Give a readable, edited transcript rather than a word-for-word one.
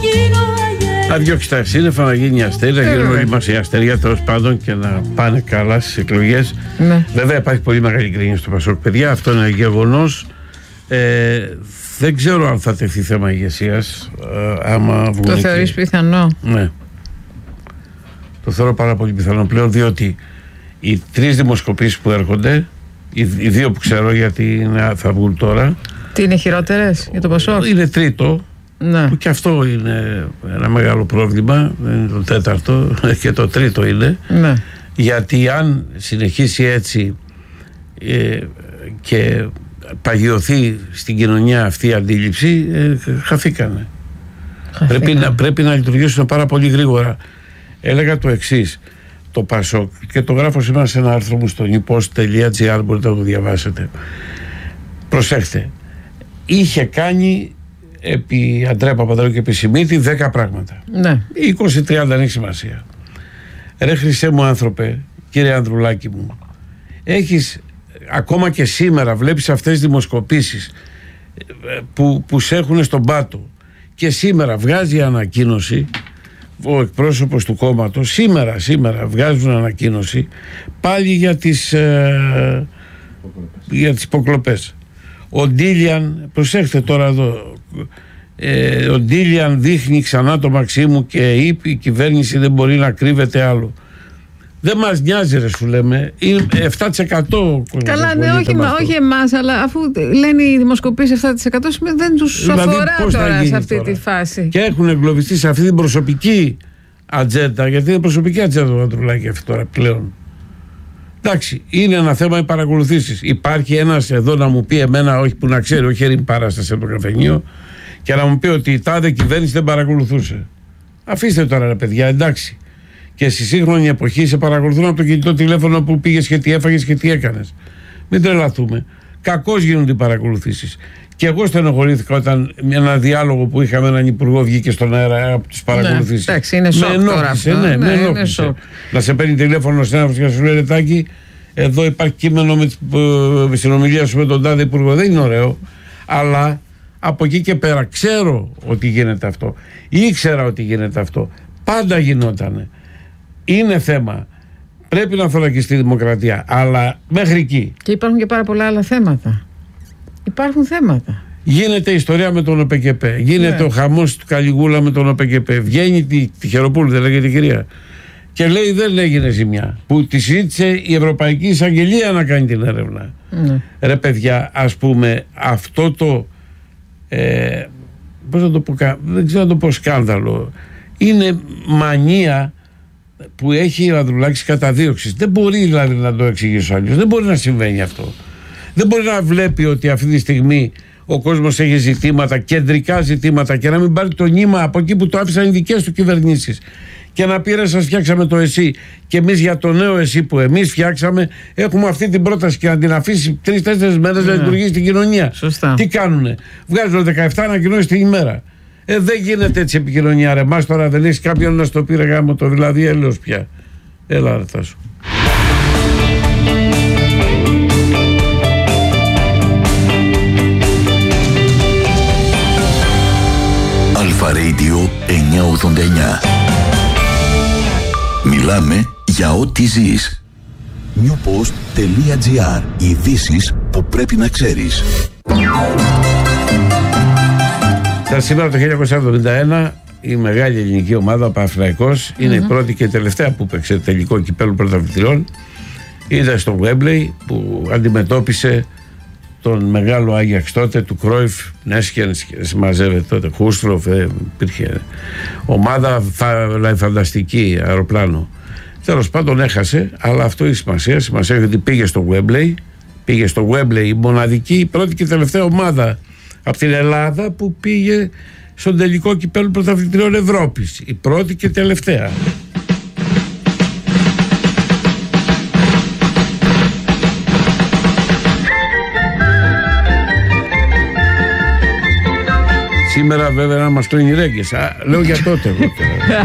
Να διώξει τα σύννεφα, να γίνει αστέρι, να γίνουν όλοι μας οι αστέρια τέλος πάντων και να πάνε καλά στις εκλογές. Ναι. Βέβαια υπάρχει πολύ μεγάλη γκρίνια στο Πασόκ, παιδιά, αυτό είναι γεγονός. Δεν ξέρω αν θα τεθεί θέμα ηγεσίας. Το θεωρείς πιθανό? Ναι. Το θεωρώ πάρα πολύ πιθανό πλέον, διότι οι 3 δημοσκοπήσεις που έρχονται, οι 2 που ξέρω γιατί θα βγουν τώρα. Τι είναι χειρότερες για το Πασόκ? Είναι τρίτο. Ναι. Που και αυτό είναι ένα μεγάλο πρόβλημα. Είναι το τέταρτο και το τρίτο είναι. Ναι. Γιατί αν συνεχίσει έτσι και παγιωθεί στην κοινωνία αυτή η αντίληψη, χαθήκανε. Πρέπει να λειτουργήσουν πάρα πολύ γρήγορα. Έλεγα το εξής, το Πασόκ, και το γράφω σήμερα σε ένα άρθρο μου στο newpost.gr, μπορείτε να το διαβάσετε. Προσέχτε, είχε κάνει επί Αντρέα Παπανδρέου και επί Σιμίτη 10 πράγματα. Ναι. 20-30 δεν έχει σημασία. Ρε Χρυσέ μου άνθρωπε, κύριε Ανδρουλάκη μου, έχεις ακόμα και σήμερα, βλέπεις αυτές τις δημοσκοπήσεις που σε έχουν στον πάτο, και σήμερα βγάζει ανακοίνωση ο εκπρόσωπος του κόμματος, σήμερα βγάζουν ανακοίνωση πάλι για τις υποκλοπές. Ο Ντίλιαν, προσέχτε τώρα εδώ, ο Ντίλιαν δείχνει ξανά το Μαξίμου και είπε η κυβέρνηση δεν μπορεί να κρύβεται άλλο. Δεν μας νοιάζει, ρε, σου λέμε. Είναι 7%. Καλά, ναι, όχι εμάς, αλλά αφού λένε οι δημοσκοπήσεις 7%, δεν τους αφορά τώρα σε αυτή τη φάση. Και έχουν εγκλωβιστεί σε αυτή την προσωπική ατζέντα, γιατί είναι προσωπική ατζέντα του Ανδρουλάκη αυτή τώρα πλέον. Εντάξει, είναι ένα θέμα οι παρακολουθήσεις. Υπάρχει ένας εδώ να μου πει εμένα, όχι που να ξέρει, όχι ερήμη παράσταση από το καφενείο, και να μου πει ότι η τάδε κυβέρνηση δεν παρακολουθούσε. Αφήστε τώρα, ρε παιδιά, εντάξει. Και στη σύγχρονη εποχή σε παρακολουθούν από το κινητό τηλέφωνο που πήγες και τι έφαγες και τι έκανες. Μην τρελαθούμε. Κακώς γίνονται οι παρακολουθήσεις. Και εγώ στενοχωρήθηκα όταν ένα διάλογο που είχαμε έναν υπουργό βγήκε στον αέρα από τις παρακολουθήσεις. Ναι, εντάξει, είναι σοκ τώρα αυτό. Ναι, με ενόχλησε. Να σε παίρνει τηλέφωνο συνάδελφος και να σου λέει Ρετάκη, εδώ υπάρχει κείμενο με συνομιλία σου με τον τάδε υπουργό. Δεν είναι ωραίο. Αλλά από εκεί και πέρα ξέρω ότι γίνεται αυτό. Ήξερα ότι γίνεται αυτό. Πάντα γινότανε. Είναι θέμα. Πρέπει να θωρακιστεί η δημοκρατία. Αλλά μέχρι εκεί. Και υπάρχουν και πάρα πολλά άλλα θέματα. Υπάρχουν θέματα. Γίνεται η ιστορία με τον ΟΠΚΠ. Γίνεται ο χαμός του Καλιγούλα με τον ΟΠΚΠ. Βγαίνει τη Χεροπούλου, δεν λέγεται η κυρία. Και λέει δεν έγινε ζημιά. Που τη ζήτησε η Ευρωπαϊκή Εισαγγελία να κάνει την έρευνα. Ρε παιδιά, ας πούμε, αυτό το. Πώς να το πω, δεν ξέρω να το πω σκάνδαλο. Είναι μανία που έχει ο Ανδρουλάκης καταδίωξης. Δεν μπορεί δηλαδή να το εξηγήσω αλλιώς. Δεν μπορεί να συμβαίνει αυτό. Δεν μπορεί να βλέπει ότι αυτή τη στιγμή ο κόσμος έχει ζητήματα, κεντρικά ζητήματα, και να μην πάρει το νήμα από εκεί που το άφησαν οι δικές του κυβερνήσεις. Και να πει ρε, σας φτιάξαμε το ΕΣΥ και εμείς για το νέο ΕΣΥ που εμείς φτιάξαμε έχουμε αυτή την πρόταση, και να την αφήσει 3-4 μέρες να λειτουργήσει στην κοινωνία. Σωστά. Τι κάνουνε? Βγάζουν 17 ανακοινώσεις την ημέρα. Δεν γίνεται έτσι επικοινωνία, ρε. Μας τώρα δεν έχεις κάποιον να στο πει ρε γάμο το, δηλαδή έλεος πια. Έλα ρε Τάσο. Αλφα Radio 989. Μιλάμε για ό,τι ζεις. newpost.gr. Ειδήσεις που πρέπει να ξέρεις. Σήμερα το 1971 η μεγάλη ελληνική ομάδα, ο Παναθηναϊκός, είναι η πρώτη και τελευταία που παίξε τελικό κυπέλλου πρωταθλητριών. Είδα στο Wembley που αντιμετώπισε τον μεγάλο Άγιαξ τότε, του Κρόιφ, Νέσκεν, συμμαζεύεται τότε, Χούστροφ, υπήρχε ομάδα φανταστική, αεροπλάνο. Τέλος πάντων έχασε, αλλά αυτό έχει σημασία. Σημασία έχει ότι πήγε στο Wembley η μοναδική, η πρώτη και τελευταία ομάδα από την Ελλάδα που πήγε στον τελικό κυπέλλου πρωταθλητριών Ευρώπης. Η πρώτη και τελευταία. Σήμερα βέβαια να μας κλείνει ρέγγες. Λέω για τότε εγώ τώρα.